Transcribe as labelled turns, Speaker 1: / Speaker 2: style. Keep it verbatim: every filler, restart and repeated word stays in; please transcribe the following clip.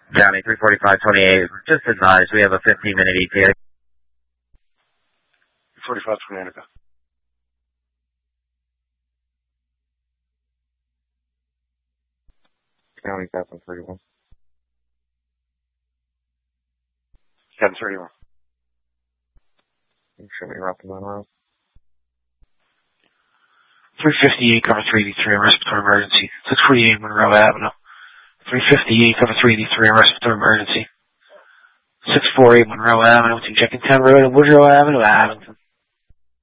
Speaker 1: County three forty-five twenty-eight. Just advise we have a fifteen minute E T A.
Speaker 2: three forty-five twenty-eight, okay.
Speaker 1: County seven thirty-one.
Speaker 2: seven thirty-one.
Speaker 1: Show me Rocky Monroe.
Speaker 2: three fifty-eight, cover three eighty-three, respiratory emergency. six forty-eight Monroe Avenue. three fifty-eight, cover three eighty-three, respiratory emergency. six forty-eight Monroe Avenue, between Jenkintown Road and Woodrow Avenue, Abington.